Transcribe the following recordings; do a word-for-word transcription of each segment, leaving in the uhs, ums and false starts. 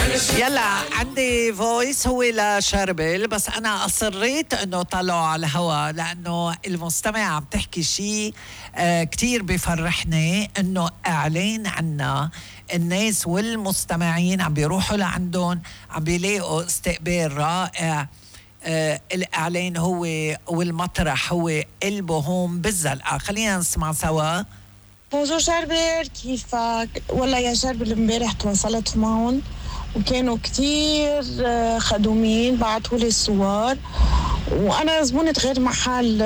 يلا عندي فويس هو لشربل، بس أنا أصريت أنه طلعوا على الهواء لأنه المستمع عم تحكي شيء آه كتير بيفرحني، أنه إعلان عنا الناس والمستمعين عم بيروحوا لعندهم عم بيلاقوا استقبال رائع. آه الإعلان هو والمطرح هو البوهوم بالزلقة. خلينا نسمع سوا. بونجور شربل، كيفك؟ والله يا شربل امبارح تواصلت معهم وكانوا كتير خدومين، بعتوا لي الصور وانا زبونة غير محل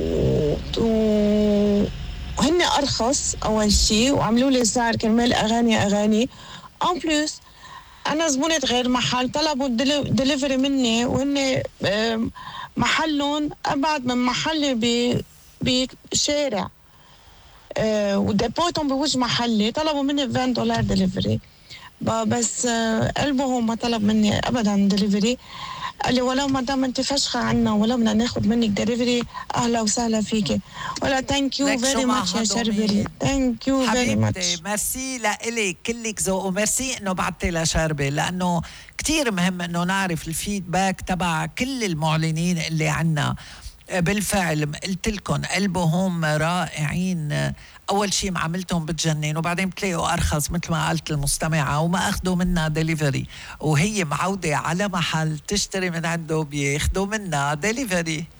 وهن ارخص اول شيء، وعملوا لي سعر كرمال اغاني اغاني ان بلس. انا زبونة غير محل، طلبوا دليفري مني وهن محلهم ابعد من محلي بشارع أه وديبوتهم بوجه محلي، طلبوا مني عشرين دولار دليفري، بس أه قلبهم ما طلب مني ابدا دليفري. قال لي ولو ما دام انت فشخه عنا ولو بدنا ناخذ منك دليفري اهلا وسهلا فيكي. ولا ثانك يو فيري ماتش يا شربل، ثانك يو فيري ماتش. ميرسي لإلك كلك ذوق، وميرسي انه بعتي لشربل، لانه كتير مهم انه نعرف الفيدباك تبع كل المعلنين اللي عنا. بالفعل قلت لكم قلبهم رائعين، اول شيء معاملتهم بتجنن، وبعدين بتلاقوا ارخص مثل ما قالت المستمعه وما اخذوا منا ديليفري، وهي معوده على محل تشتري من عنده بياخذوا منا ديليفري.